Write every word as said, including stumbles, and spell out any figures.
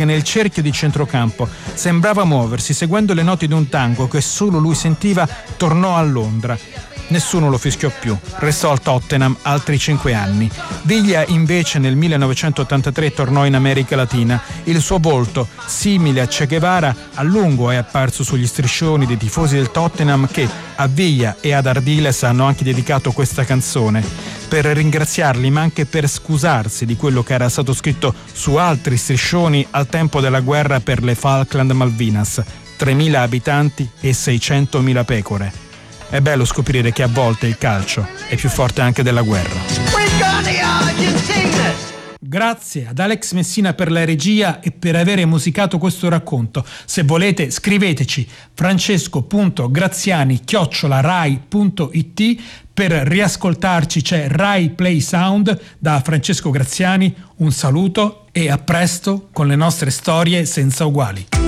che nel cerchio di centrocampo sembrava muoversi seguendo le note di un tango che solo lui sentiva, tornò a Londra. Nessuno lo fischiò più, restò al Tottenham altri cinque anni. Villa invece nel millenovecentottantatré tornò in America Latina. Il suo volto, simile a Che Guevara, a lungo è apparso sugli striscioni dei tifosi del Tottenham che a Villa e ad Ardiles hanno anche dedicato questa canzone, per ringraziarli ma anche per scusarsi di quello che era stato scritto su altri striscioni al tempo della guerra per le Falkland Malvinas, tremila abitanti e seicentomila pecore. È bello scoprire che a volte il calcio è più forte anche della guerra. Grazie ad Alex Messina per la regia e per avere musicato questo racconto. Se volete scriveteci francesco punto graziani chiocciola rai punto it. Per riascoltarci c'è Rai Play Sound da Francesco Graziani. Un saluto e a presto con le nostre storie senza uguali.